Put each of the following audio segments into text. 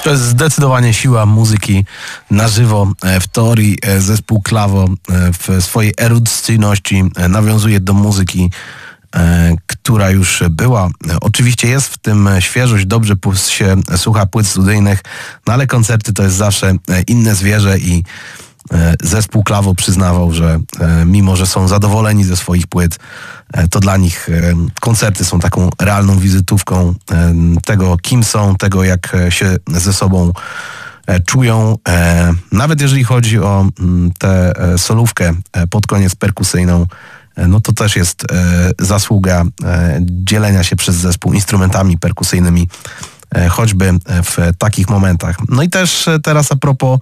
To jest zdecydowanie siła muzyki na żywo. W teorii zespół Klawo w swojej erudycyjności nawiązuje do muzyki, która już była. Oczywiście jest w tym świeżość, dobrze się słucha płyt studyjnych, no ale koncerty to jest zawsze inne zwierzę i zespół Klawo przyznawał, że mimo, że są zadowoleni ze swoich płyt, to dla nich koncerty są taką realną wizytówką tego, kim są, tego, jak się ze sobą czują. Nawet jeżeli chodzi o tę solówkę pod koniec perkusyjną, no to też jest zasługa dzielenia się przez zespół instrumentami perkusyjnymi, choćby w takich momentach. No i też teraz a propos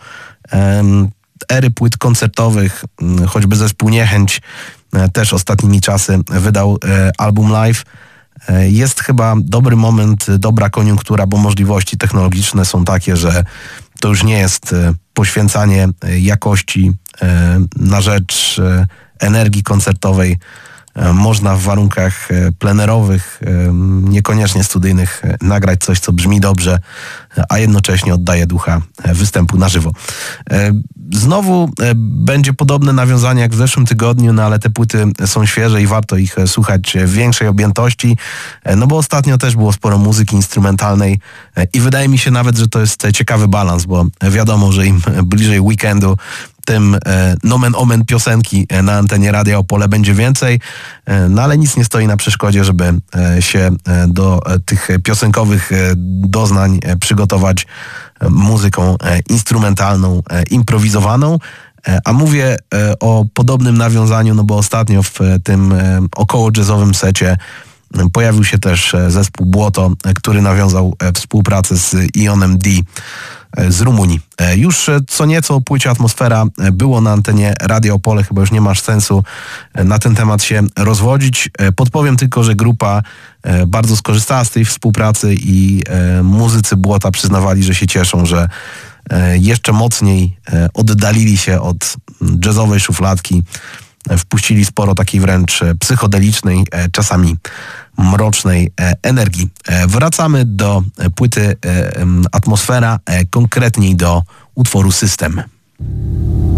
ery płyt koncertowych, choćby zespół Niechęć też ostatnimi czasy wydał album live. Jest chyba dobry moment, dobra koniunktura, bo możliwości technologiczne są takie, że to już nie jest poświęcanie jakości na rzecz energii koncertowej. Można w warunkach plenerowych, niekoniecznie studyjnych, nagrać coś, co brzmi dobrze, a jednocześnie oddaje ducha występu na żywo. Znowu będzie podobne nawiązanie jak w zeszłym tygodniu, no ale te płyty są świeże i warto ich słuchać w większej objętości, no bo ostatnio też było sporo muzyki instrumentalnej i wydaje mi się nawet, że to jest ciekawy balans, bo wiadomo, że im bliżej weekendu, tym nomen omen piosenki na antenie Radia Opole będzie więcej, no ale nic nie stoi na przeszkodzie, żeby się do tych piosenkowych doznań przygotować muzyką instrumentalną, improwizowaną. A mówię o podobnym nawiązaniu, no bo ostatnio w tym około jazzowym secie pojawił się też zespół Błoto, który nawiązał współpracę z Ionem D z Rumunii. Już co nieco o płycie Atmosfera było na antenie Radia Opole, chyba już nie masz sensu na ten temat się rozwodzić. Podpowiem tylko, że grupa bardzo skorzystała z tej współpracy i muzycy Błota przyznawali, że się cieszą, że jeszcze mocniej oddalili się od jazzowej szufladki, wpuścili sporo takiej wręcz psychodelicznej, czasami mrocznej energii. Wracamy do płyty Atmosfera, konkretniej do utworu System.